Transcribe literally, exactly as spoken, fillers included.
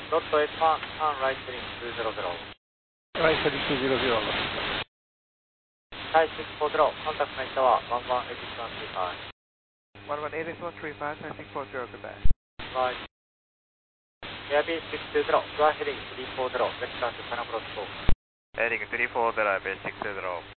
ドット エスワン、ターンライトリングにひゃく。 ライトリングにひゃく。 タイシックスフォーゼロ、コンタクトメイトはワンワンエイティワンスリーファイブ。 one one eight six one three five, Taisik four zero, goodbye. Right. Airbus six two zero, fly heading three four zero, vector to San Francisco. Heading three four zero, Airbus six two zero.